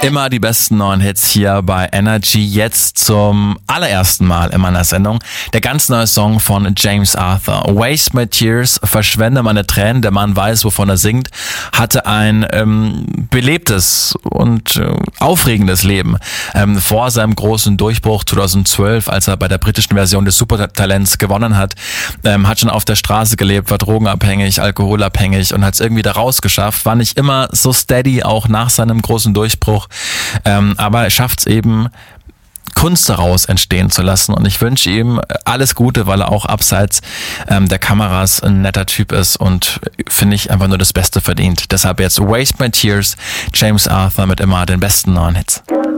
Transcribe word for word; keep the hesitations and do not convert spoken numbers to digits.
Immer die besten neuen Hits hier bei Energy. Jetzt zum allerersten Mal in meiner Sendung der ganz neue Song von James Arthur. Waste My Tears, verschwende meine Tränen. Der Mann weiß, wovon er singt, hatte ein ähm, belebtes und äh, aufregendes Leben ähm, vor seinem großen Durchbruch zweitausendzwölf, als er bei der britischen Version des Supertalents gewonnen hat. Ähm, hat schon auf der Straße gelebt, war drogenabhängig, alkoholabhängig und hat es irgendwie da rausgeschafft. War nicht immer so steady, auch nach seinem großen Durchbruch. Ähm, aber er schafft es eben, Kunst daraus entstehen zu lassen, und ich wünsche ihm alles Gute, weil er auch abseits ähm, der Kameras ein netter Typ ist und finde ich einfach nur das Beste verdient. Deshalb jetzt Waste My Tears, James Arthur mit immer den besten neuen Hits.